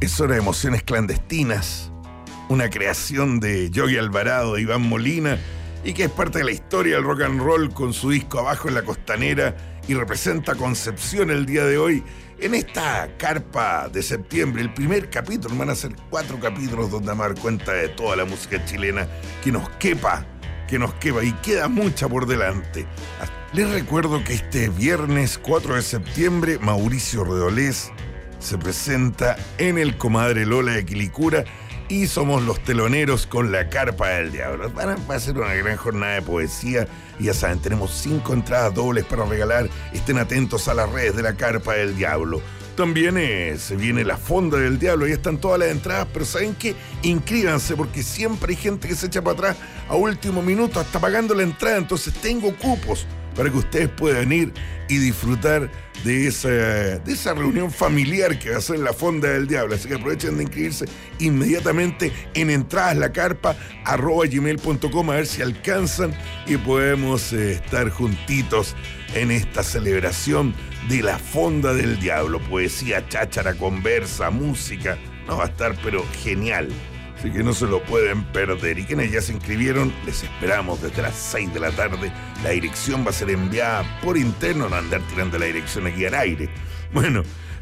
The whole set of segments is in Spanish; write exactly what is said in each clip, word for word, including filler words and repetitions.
Es hora de Emociones Clandestinas, una creación de Yogi Alvarado, de Iván Molina, y que es parte de la historia del rock and roll con su disco Abajo en la Costanera y representa a Concepción el día de hoy en esta carpa de septiembre. El primer capítulo, van a ser cuatro capítulos donde vamos a dar cuenta de toda la música chilena que nos quepa, que nos quepa, y queda mucha por delante. Les recuerdo que este viernes cuatro de septiembre Mauricio Redolés se presenta en el Comadre Lola de Quilicura y somos los teloneros con la Carpa del Diablo. Va a ser una gran jornada de poesía y ya saben, tenemos cinco entradas dobles para regalar. Estén atentos a las redes de la Carpa del Diablo. También eh, se viene la Fonda del Diablo, ahí están todas las entradas, pero ¿saben qué? Inscríbanse porque siempre hay gente que se echa para atrás a último minuto, hasta pagando la entrada, entonces tengo cupos para que ustedes puedan ir y disfrutar de esa, de esa reunión familiar que va a ser en la Fonda del Diablo. Así que aprovechen de inscribirse inmediatamente en entradaslacarpa arroba gmail punto com a ver si alcanzan y podemos eh, estar juntitos en esta celebración de la Fonda del Diablo. Poesía, cháchara, conversa, música. No, va a estar pero genial. Así que no se lo pueden perder. Y quienes ya se inscribieron, les esperamos desde las seis de la tarde. La dirección va a ser enviada por interno, no andar tirando la dirección aquí al aire. Bueno,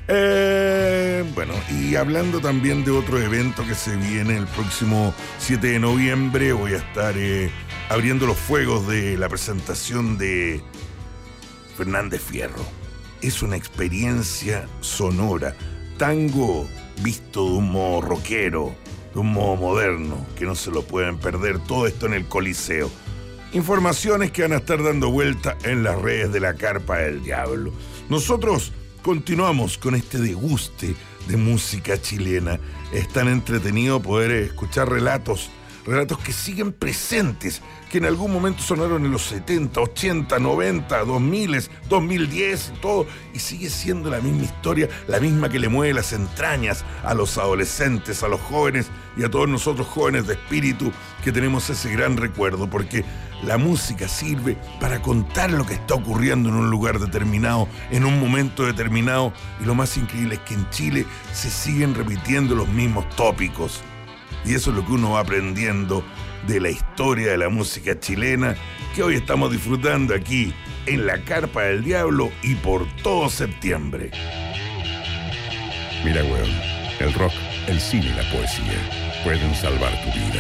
eh, bueno, y hablando también de otro evento que se viene el próximo siete de noviembre, voy a estar eh, abriendo los fuegos de la presentación de Fernández Fierro. Es una experiencia sonora, tango visto de un modo rockero, de un modo moderno, que no se lo pueden perder. Todo esto en el Coliseo. Informaciones que van a estar dando vuelta en las redes de la Carpa del Diablo. Nosotros continuamos con este deguste de música chilena. Es tan entretenido poder escuchar relatos, relatos que siguen presentes, que en algún momento sonaron en los setenta, ochenta, noventa, dos mil, dos mil diez y todo, y sigue siendo la misma historia, la misma que le mueve las entrañas a los adolescentes, a los jóvenes y a todos nosotros jóvenes de espíritu que tenemos ese gran recuerdo, porque la música sirve para contar lo que está ocurriendo en un lugar determinado, en un momento determinado, y lo más increíble es que en Chile se siguen repitiendo los mismos tópicos. Y eso es lo que uno va aprendiendo de la historia de la música chilena, que hoy estamos disfrutando aquí en la Carpa del Diablo y por todo septiembre. Mira, weón, el rock, el cine y la poesía pueden salvar tu vida.